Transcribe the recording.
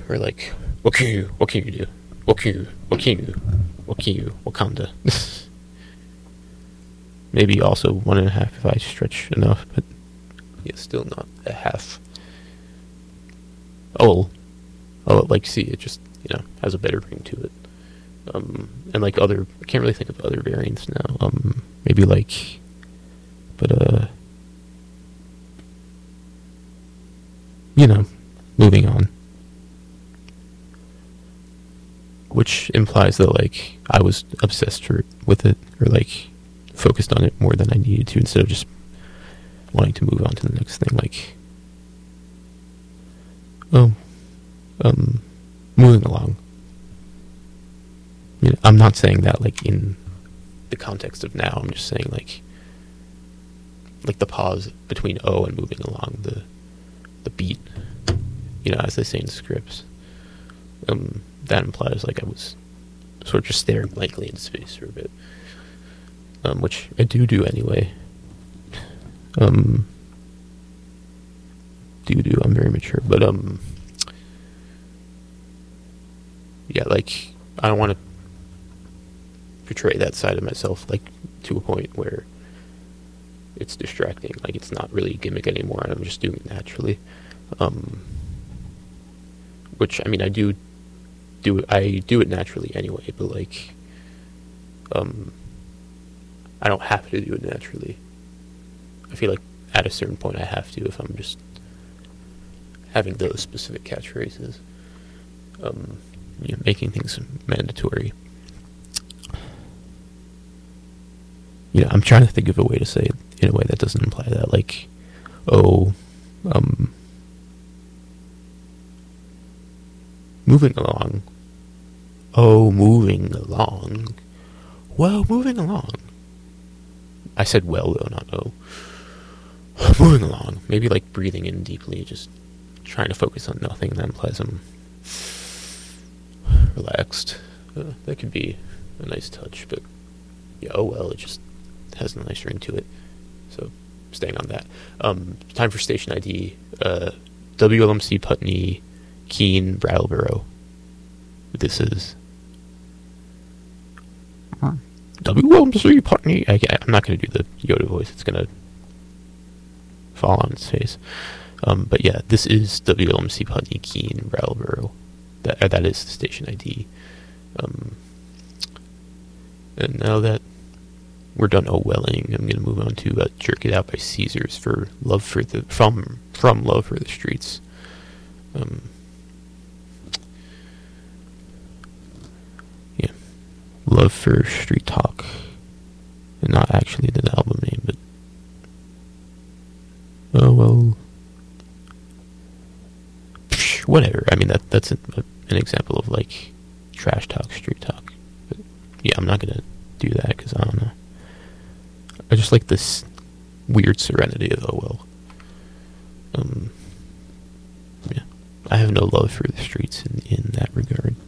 or like, what can you do? What can you Wakanda? Maybe also 1.5 if I stretch enough, but yeah, still not a half. Like, see, it just, has a better ring to it. And like I can't really think of other variants now. Maybe like, but moving on. Which implies that like I was obsessed with it, or like focused on it more than I needed to, instead of just wanting to move on to the next thing. Like, moving along. I'm not saying that like in the context of now. I'm just saying like the pause between and moving along, the beat, as they say in scripts. That implies like I was sort of just staring blankly into space for a bit, which I do anyway. I'm very mature, but yeah, like I don't want to portray that side of myself like to a point where it's distracting. Like, it's not really a gimmick anymore, and I'm just doing it naturally. Which, I mean, I do it naturally anyway, but like, I don't have to do it naturally. I feel like at a certain point I have to, if I'm just having those specific catchphrases. Making things mandatory. I'm trying to think of a way to say it in a way that doesn't imply that, like, moving along. Moving along. Well, moving along. I said well, though, not moving along. Maybe, like, breathing in deeply, just trying to focus on nothing. That implies I'm relaxed. That could be a nice touch, but yeah, it just has a nice ring to it. So, staying on that. Time for station ID. WLMC Putney, Keene, Brattleboro. This is WLMC Putney. I'm not going to do the Yoda voice. It's going to fall on its face. But yeah, this is WLMC Putney, Keene, Brattleboro. That is the station ID. And now that we're done welling, I'm going to move on to Jerk It Out by Caesars for Love for the from Love for the Streets. Yeah, Love for Street Talk, and not actually the album name, but whatever. I mean, that's an example of like trash talk, street talk. But yeah, I'm not gonna do that because I don't know. I just like this weird serenity of yeah, I have no love for the streets in that regard.